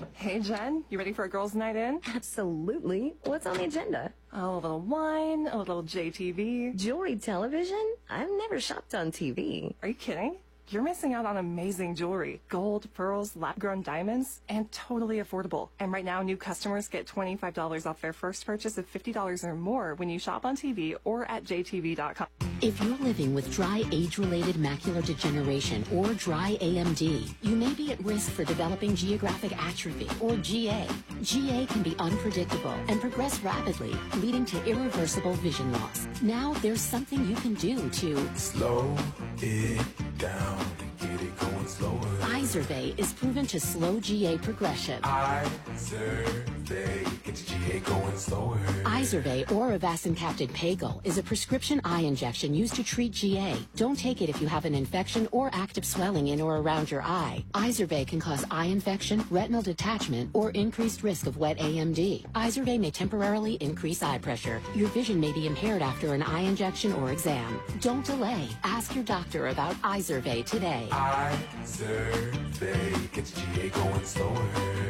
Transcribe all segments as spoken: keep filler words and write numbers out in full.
Hey, Jen, you ready for a girls' night in? Absolutely. What's on the agenda? Oh, a little wine, a little J T V. Jewelry television? I've never shopped on T V. Are you kidding? You're missing out on amazing jewelry. Gold, pearls, lab-grown diamonds, and totally affordable. And right now, new customers get twenty-five dollars off their first purchase of fifty dollars or more when you shop on T V or at J T V dot com. If you're living with dry age-related macular degeneration or dry A M D, you may be at risk for developing geographic atrophy or G A. G A can be unpredictable and progress rapidly, leading to irreversible vision loss. Now there's something you can do to slow it down to get it going slower. Izervay is proven to slow G A progression. Izervay gets G A going slower. Izervay or avacincaptad pagel is a prescription eye injection used to treat G A. Don't take it if you have an infection or active swelling in or around your eye. Izervay can cause eye infection, retinal detachment, or increased risk of wet A M D. Izervay may temporarily increase eye pressure. Your vision may be impaired after an eye injection or exam. Don't delay. Ask your doctor about Izervay today. Izervay gets G A going slower.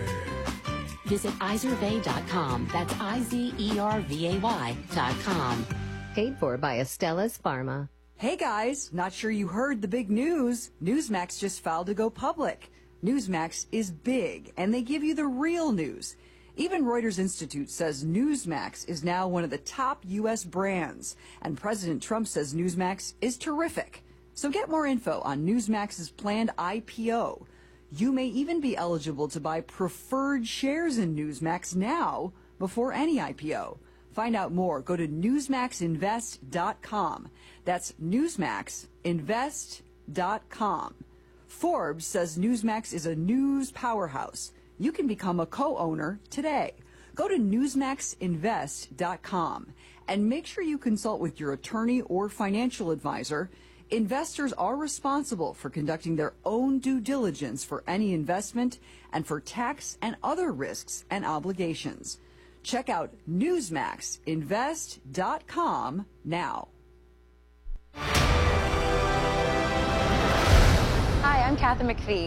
Visit Izervay dot com. That's I Z E R V A Y dot com. Paid for by Astellas Pharma. Hey guys, not sure you heard the big news. Newsmax just filed to go public. Newsmax is big, and they give you the real news. Even Reuters Institute says Newsmax is now one of the top U S brands, and President Trump says Newsmax is terrific. So get more info on Newsmax's planned I P O. You may even be eligible to buy preferred shares in Newsmax now before any I P O. Find out more. Go to newsmax invest dot com. That's newsmax invest dot com. Forbes says Newsmax is a news powerhouse. You can become a co-owner today. Go to newsmax invest dot com and make sure you consult with your attorney or financial advisor. Investors are responsible for conducting their own due diligence for any investment and for tax and other risks and obligations. Check out newsmax invest dot com now. Hi, I'm Kathy McPhee.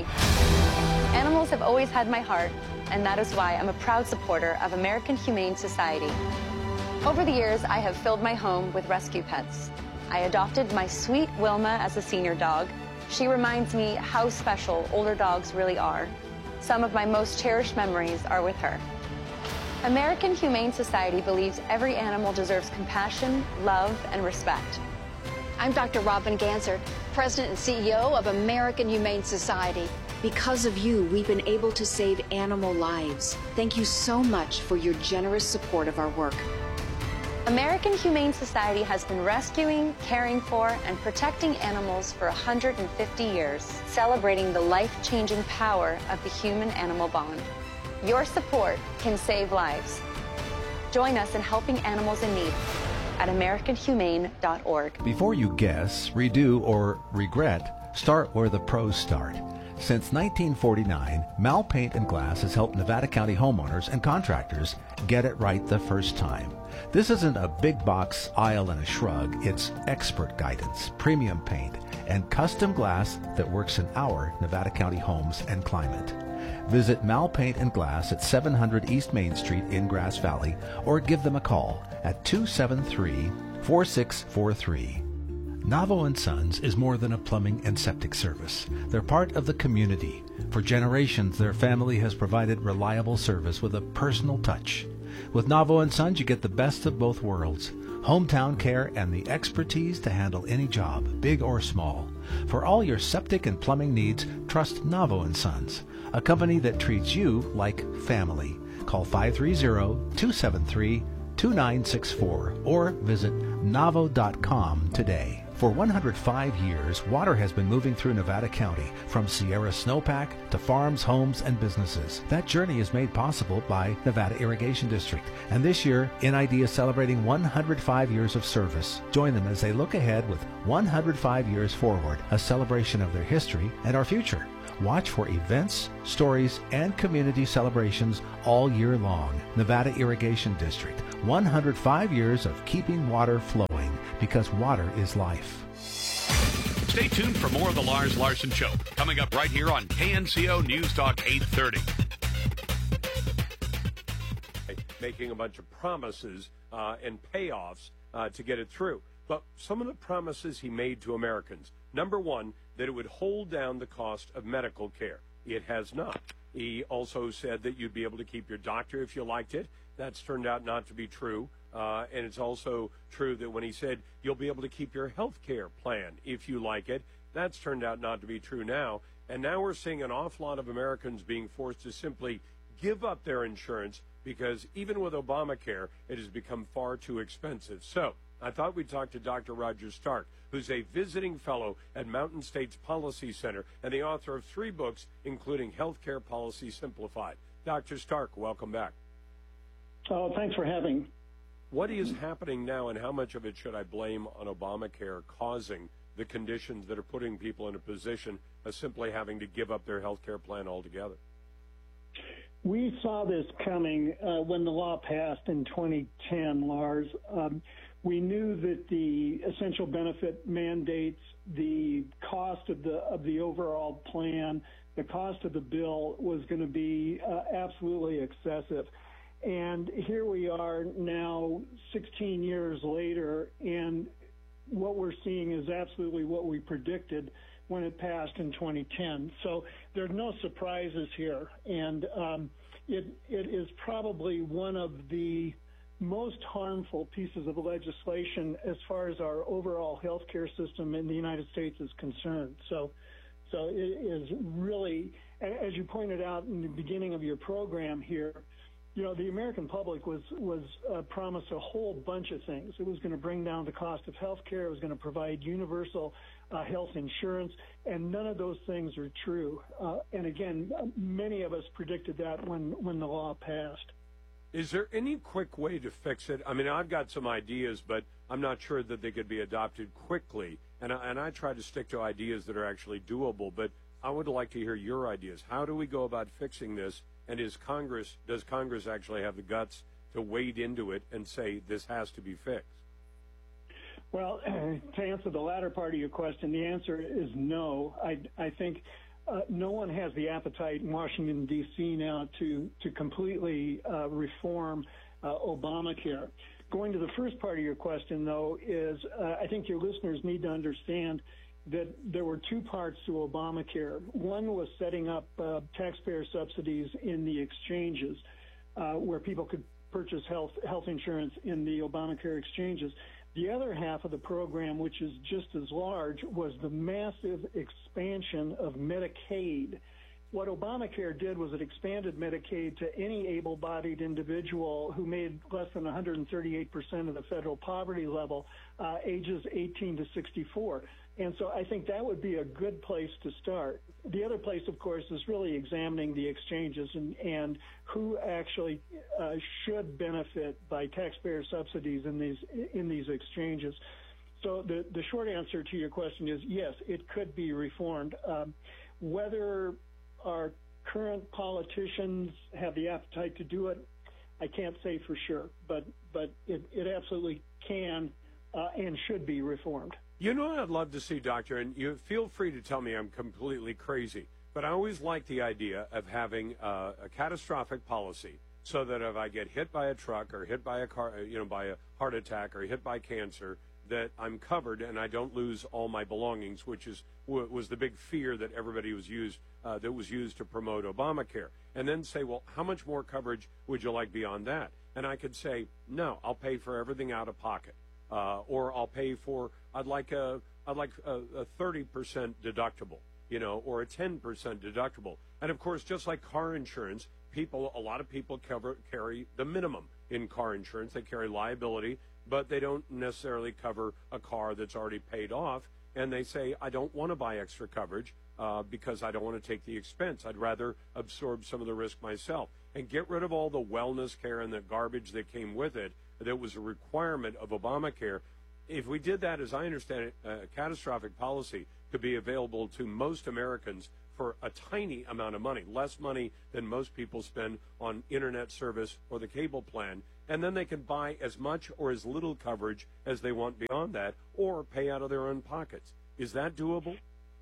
Animals have always had my heart, and that is why I'm a proud supporter of American Humane Society. Over the years, I have filled my home with rescue pets. I adopted my sweet Wilma as a senior dog. She reminds me how special older dogs really are. Some of my most cherished memories are with her. American Humane Society believes every animal deserves compassion, love, and respect. I'm Doctor Robin Ganser, President and C E O of American Humane Society. Because of you, we've been able to save animal lives. Thank you so much for your generous support of our work. American Humane Society has been rescuing, caring for, and protecting animals for one hundred fifty years, celebrating the life-changing power of the human-animal bond. Your support can save lives. Join us in helping animals in need at american humane dot org. Before you guess, redo, or regret, start where the pros start. Since nineteen forty-nine, Mal Paint and Glass has helped Nevada County homeowners and contractors get it right the first time. This isn't a big box aisle and a shrug. It's expert guidance, premium paint, and custom glass that works in our Nevada County homes and climate. Visit Mal Paint and Glass at seven hundred East Main Street in Grass Valley, or give them a call at two seven three, four six four three. Navo and Sons is more than a plumbing and septic service. They're part of the community. For generations, their family has provided reliable service with a personal touch. With Navo and Sons, you get the best of both worlds. Hometown care and the expertise to handle any job, big or small. For all your septic and plumbing needs, trust Navo and Sons, a company that treats you like family. Call five three zero, two seven three, two nine six four or visit navo dot com today. For one hundred five years, water has been moving through Nevada County, from Sierra Snowpack to farms, homes, and businesses. That journey is made possible by Nevada Irrigation District. And this year, N I D is celebrating one hundred five years of service. Join them as they look ahead with one hundred five years forward, a celebration of their history and our future. Watch for events, stories, and community celebrations all year long. Nevada Irrigation District, one hundred five years of keeping water flowing, because water is life. Stay tuned for more of the Lars Larson Show, coming up right here on K N C O News Talk eight thirty. making a bunch of promises uh, and payoffs uh, to get it through. But some of the promises he made to Americans, number one, that it would hold down the cost of medical care. It has not. He also said that you'd be able to keep your doctor if you liked it. That's turned out not to be true. Uh, and it's also true that when he said you'll be able to keep your health care plan if you like it, that's turned out not to be true now. And now we're seeing an awful lot of Americans being forced to simply give up their insurance because even with Obamacare, it has become far too expensive. So I thought we'd talk to Doctor Roger Stark, who's a visiting fellow at Mountain States Policy Center and the author of three books, including Healthcare Policy Simplified. Doctor Stark, welcome back. Oh, thanks for having me. What is happening now, and how much of it should I blame on Obamacare causing the conditions that are putting people in a position of simply having to give up their health care plan altogether? We saw this coming uh, when the law passed in twenty ten, Lars. Um, we knew that the essential benefit mandates, the cost of the of the overall plan, the cost of the bill was going to be uh, absolutely excessive. And here we are now sixteen years later, and what we're seeing is absolutely what we predicted when it passed in twenty ten. So there are no surprises here. And um, it it is probably one of the most harmful pieces of legislation as far as our overall healthcare system in the United States is concerned. So, so it is really, as you pointed out in the beginning of your program here, you know, the American public was was uh, promised a whole bunch of things. It was going to bring down the cost of health care. It was going to provide universal uh, health insurance, and none of those things are true. Uh, and again, many of us predicted that when, when the law passed. Is there any quick way to fix it? I mean, I've got some ideas, but I'm not sure that they could be adopted quickly. And I, and I try to stick to ideas that are actually doable, but I would like to hear your ideas. How do we go about fixing this? And is Congress, does Congress actually have the guts to wade into it and say this has to be fixed? Well, to answer the latter part of your question, the answer is no. I, I think uh, no one has the appetite in Washington, D C now to, to completely uh, reform uh, Obamacare. Going to the first part of your question, though, is uh, I think your listeners need to understand that there were two parts to Obamacare. One was setting up uh, taxpayer subsidies in the exchanges, uh, where people could purchase health health insurance in the Obamacare exchanges. The other half of the program, which is just as large, was the massive expansion of Medicaid. What Obamacare did was it expanded Medicaid to any able-bodied individual who made less than one hundred thirty-eight percent of the federal poverty level, uh, ages eighteen to sixty-four. And so I think that would be a good place to start. The other place, of course, is really examining the exchanges and, and who actually uh, should benefit by taxpayer subsidies in these in these exchanges. So the, the short answer to your question is yes, it could be reformed. Um, whether our current politicians have the appetite to do it, I can't say for sure, but but it, it absolutely can uh, and should be reformed. You know what I'd love to see, Doctor, and you feel free to tell me I'm completely crazy, but I always like the idea of having uh, a catastrophic policy so that if I get hit by a truck or hit by a car, you know, by a heart attack or hit by cancer, that I'm covered and I don't lose all my belongings, which is w- was the big fear that everybody was used uh, that was used to promote Obamacare. And then say, well, how much more coverage would you like beyond that? And I could say, no, I'll pay for everything out of pocket. Uh, or I'll pay for, I'd like a, I'd like a, a thirty percent deductible, you know, or a ten percent deductible. And of course, just like car insurance, people, a lot of people cover, carry the minimum in car insurance. They carry liability, but they don't necessarily cover a car that's already paid off. And they say, I don't want to buy extra coverage uh, because I don't want to take the expense. I'd rather absorb some of the risk myself and get rid of all the wellness care and the garbage that came with it. That was a requirement of Obamacare. If we did that, as I understand it, a catastrophic policy could be available to most Americans for a tiny amount of money, less money than most people spend on internet service or the cable plan, and then they can buy as much or as little coverage as they want beyond that or pay out of their own pockets. Is that doable?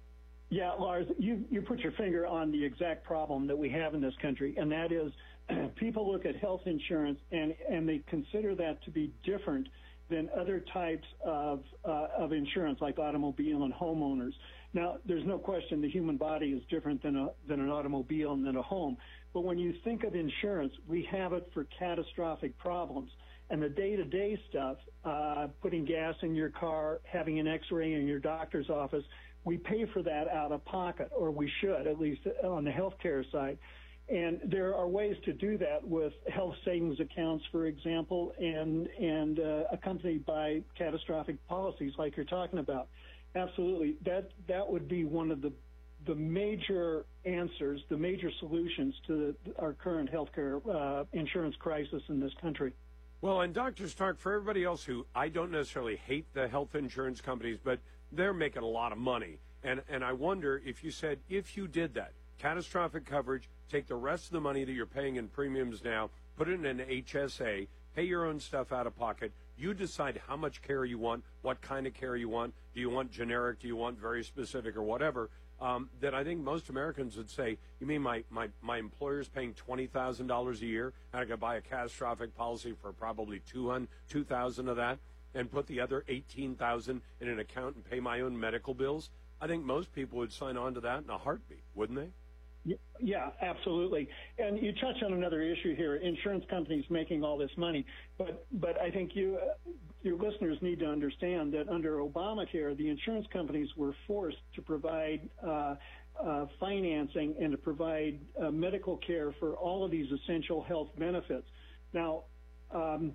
Yeah, Lars, you, you put your finger on the exact problem that we have in this country, and that is people look at health insurance and, and they consider that to be different than other types of, uh, of insurance like automobile and homeowners. Now, there's no question the human body is different than, a, than an automobile and than a home. But when you think of insurance, we have it for catastrophic problems. And the day-to-day stuff, uh, putting gas in your car, having an x-ray in your doctor's office, we pay for that out of pocket, or we should, at least on the healthcare side. And there are ways to do that with health savings accounts, for example, and, and uh, accompanied by catastrophic policies like you're talking about. Absolutely. That, that would be one of the, the major answers, the major solutions to the, our current healthcare uh, insurance crisis in this country. Well, and Doctor Stark, for everybody else who I don't necessarily hate the health insurance companies, but they're making a lot of money. And, and I wonder if you said, if you did that, catastrophic coverage, take the rest of the money that you're paying in premiums now, put it in an H S A, pay your own stuff out of pocket. You decide how much care you want, what kind of care you want. Do you want generic? Do you want very specific or whatever? Um, that I think most Americans would say, you mean my, my, my employer's paying twenty thousand dollars a year, and I could buy a catastrophic policy for probably two thousand dollars of that and put the other eighteen thousand dollars in an account and pay my own medical bills? I think most people would sign on to that in a heartbeat, wouldn't they? Yeah, absolutely. And you touch on another issue here, insurance companies making all this money. But but I think you, uh, your listeners need to understand that under Obamacare, the insurance companies were forced to provide uh, uh, financing and to provide uh, medical care for all of these essential health benefits. Now, um,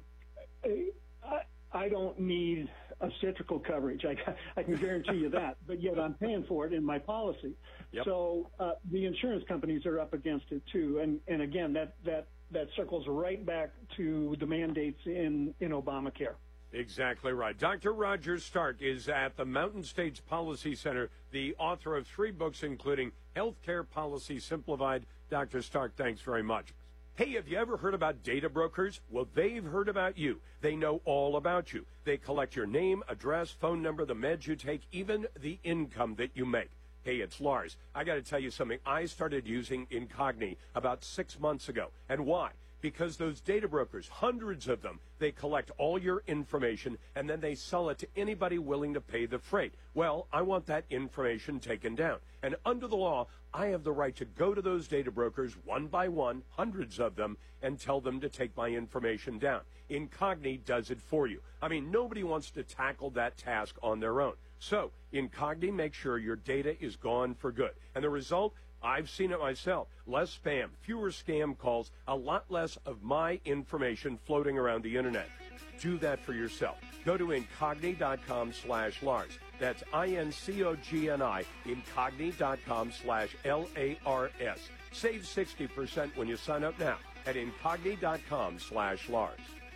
I, I don't need obstetrical coverage. I, I can guarantee you that. But yet I'm paying for it in my policy. Yep. So uh, the insurance companies are up against it too. And, and again, that, that, that circles right back to the mandates in, in Obamacare. Exactly right. Doctor Roger Stark is at the Mountain States Policy Center, the author of three books, including Healthcare Policy Simplified. Doctor Stark, thanks very much. Hey, have you ever heard about data brokers? Well, they've heard about you. They know all about you. They collect your name, address, phone number, the meds you take, even the income that you make. Hey, it's Lars. I got to tell you something. I started using Incogni about six months ago. And why? Because those data brokers, hundreds of them, they collect all your information and then they sell it to anybody willing to pay the freight. Well, I want that information taken down. And under the law, I have the right to go to those data brokers one by one, hundreds of them, and tell them to take my information down. Incogni does it for you. I mean, nobody wants to tackle that task on their own. So, Incogni makes sure your data is gone for good. And the result? I've seen it myself. Less spam, fewer scam calls, a lot less of my information floating around the internet. Do that for yourself. Go to Incogni.com slash Lars. That's I N C O G N I, Incogni.com slash L A R S. Save sixty percent when you sign up now at Incogni.com slash Lars.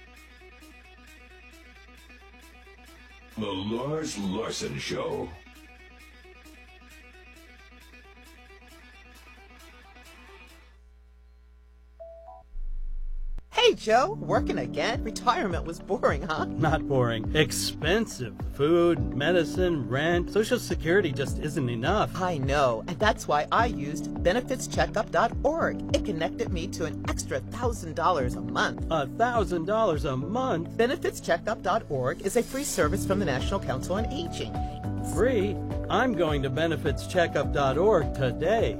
The Lars Larson Show. Hey, Joe, working again? Retirement was boring, huh? Not boring. Expensive. Food, medicine, rent. Social Security just isn't enough. I know, and that's why I used benefits checkup dot org. It connected me to an extra one thousand dollars a month. A one thousand dollars a month? benefits checkup dot org is a free service from the National Council on Aging. Free? I'm going to benefits checkup dot org today.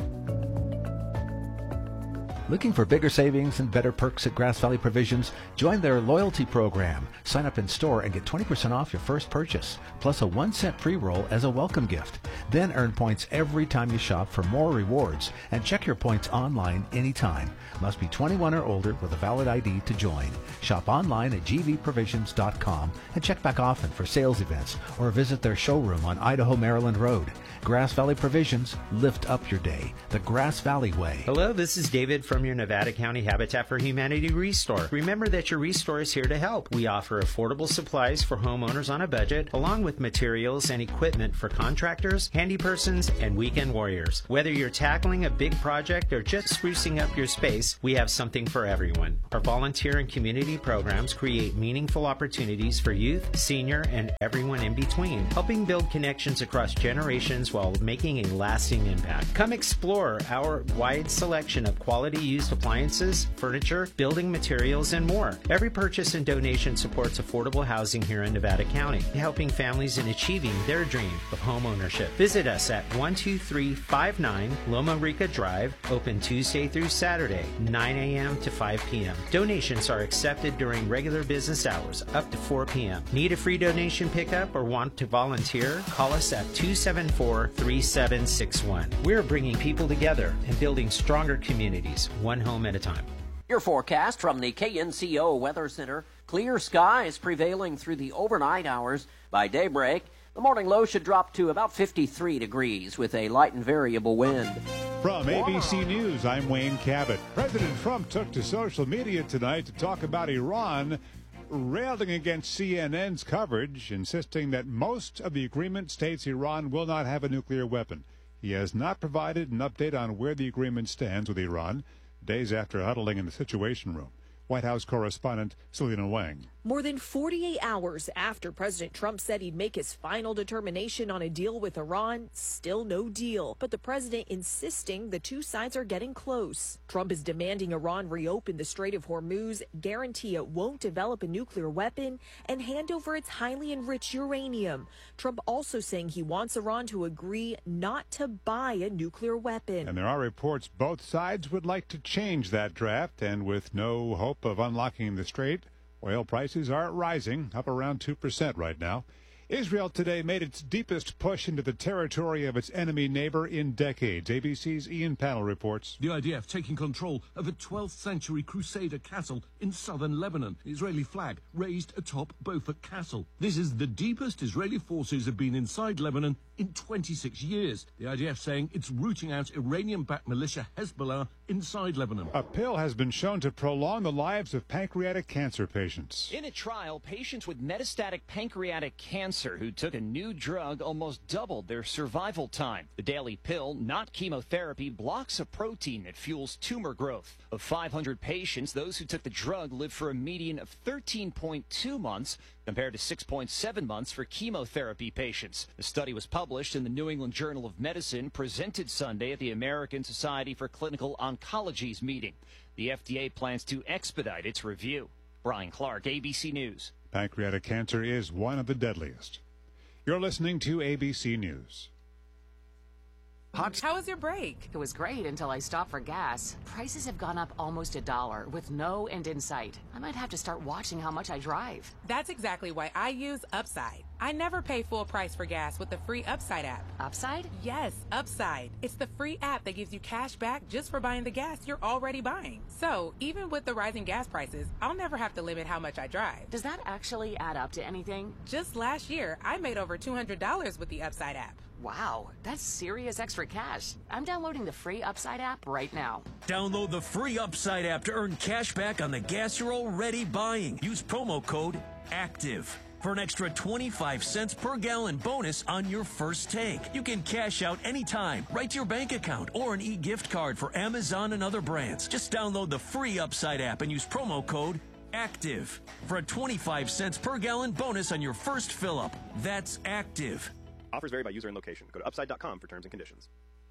Looking for bigger savings and better perks at Grass Valley Provisions? Join their loyalty program. Sign up in store and get twenty percent off your first purchase, plus a one cent pre-roll as a welcome gift. Then earn points every time you shop for more rewards, and check your points online anytime. Must be twenty-one or older with a valid I D to join. Shop online at G V provisions dot com and check back often for sales events or visit their showroom on Idaho Maryland Road. Grass Valley Provisions, lift up your day the Grass Valley way. Hello, this is David from from your Nevada County Habitat for Humanity Restore. Remember that your Restore is here to help. We offer affordable supplies for homeowners on a budget, along with materials and equipment for contractors, handy persons, and weekend warriors. Whether you're tackling a big project or just sprucing up your space, we have something for everyone. Our volunteer and community programs create meaningful opportunities for youth, senior, and everyone in between, helping build connections across generations while making a lasting impact. Come explore our wide selection of quality used appliances, furniture, building materials, and more. Every purchase and donation supports affordable housing here in Nevada County, helping families in achieving their dream of home ownership. Visit us at one two three five nine Loma Rica Drive, open Tuesday through Saturday, nine a.m. to five p.m. Donations are accepted during regular business hours, up to four p.m. Need a free donation pickup or want to volunteer? Call us at two seven four, three seven six one. We're bringing people together and building stronger communities, one home at a time. Your forecast from the K N C O Weather Center. Clear skies prevailing through the overnight hours. By daybreak, the morning low should drop to about fifty-three degrees with a light and variable wind. From A B C News, I'm Wayne Cabot. President Trump took to social media tonight to talk about Iran, railing against C N N's coverage, insisting that most of the agreement states Iran will not have a nuclear weapon. He has not provided an update on where the agreement stands with Iran, days after huddling in the Situation Room. White House correspondent Selena Wang. More than forty-eight hours after President Trump said he'd make his final determination on a deal with Iran, still no deal. But the president insisting the two sides are getting close. Trump is demanding Iran reopen the Strait of Hormuz, guarantee it won't develop a nuclear weapon, and hand over its highly enriched uranium. Trump also saying he wants Iran to agree not to buy a nuclear weapon. And there are reports both sides would like to change that draft, and with no hope of unlocking the strait, oil prices are rising, up around two percent right now. Israel today made its deepest push into the territory of its enemy neighbor in decades. A B C's Ian Pannell reports. The I D F taking control of a twelfth century Crusader castle in southern Lebanon. The Israeli flag raised atop Beaufort Castle. This is the deepest Israeli forces have been inside Lebanon in twenty-six years. The I D F saying it's rooting out Iranian-backed militia Hezbollah inside Lebanon. A pill has been shown to prolong the lives of pancreatic cancer patients. In a trial, patients with metastatic pancreatic cancer who took a new drug almost doubled their survival time. The daily pill, not chemotherapy, blocks a protein that fuels tumor growth. Of five hundred patients, those who took the drug lived for a median of thirteen point two months, compared to six point seven months for chemotherapy patients. The study was published in the New England Journal of Medicine, presented Sunday at the American Society for Clinical Oncology's meeting. The F D A plans to expedite its review. Brian Clark, A B C News. Pancreatic cancer is one of the deadliest. You're listening to A B C News. How was your break? It was great until I stopped for gas. Prices have gone up almost a dollar with no end in sight. I might have to start watching how much I drive. That's exactly why I use Upside. I never pay full price for gas with the free Upside app. Upside? Yes, Upside. It's the free app that gives you cash back just for buying the gas you're already buying. So, even with the rising gas prices, I'll never have to limit how much I drive. Does that actually add up to anything? Just last year, I made over two hundred dollars with the Upside app. Wow, that's serious extra cash. I'm downloading the free Upside app right now. Download the free Upside app to earn cash back on the gas you're already buying. Use promo code ACTIVE for an extra twenty-five cents per gallon bonus on your first tank. You can cash out anytime, right to your bank account, or an e-gift card for Amazon and other brands. Just download the free Upside app and use promo code ACTIVE for a twenty-five cents per gallon bonus on your first fill-up. That's ACTIVE. Offers vary by user and location. Go to upside dot com for terms and conditions.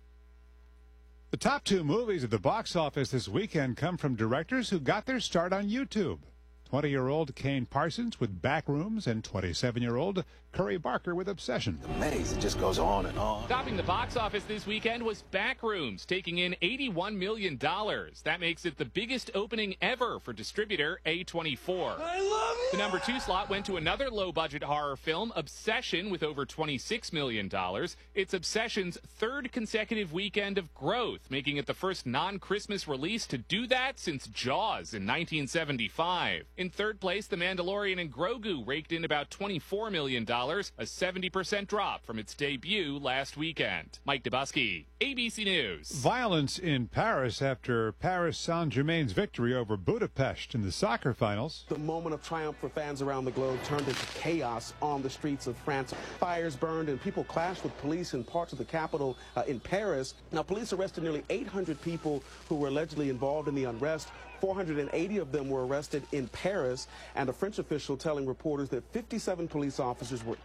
The top two movies at the box office this weekend come from directors who got their start on YouTube. twenty-year-old Kane Parsons with Backrooms and twenty-seven-year-old Curry Barker with Obsession. The maze, it just goes on and on. Topping the box office this weekend was Backrooms, taking in eighty-one million dollars. That makes it the biggest opening ever for distributor A twenty-four. I love it! The number two slot went to another low-budget horror film, Obsession, with over twenty-six million dollars. It's Obsession's third consecutive weekend of growth, making it the first non-Christmas release to do that since Jaws in nineteen seventy-five. In third place, The Mandalorian and Grogu raked in about twenty-four million dollars. dollars, a seventy percent drop from its debut last weekend. Mike Dubusky, A B C News. Violence in Paris after Paris Saint-Germain's victory over Budapest in the soccer finals. The moment of triumph for fans around the globe turned into chaos on the streets of France. Fires burned and people clashed with police in parts of the capital uh, in Paris. Now, police arrested nearly eight hundred people who were allegedly involved in the unrest. four hundred eighty of them were arrested in Paris, and a French official telling reporters that fifty-seven police officers were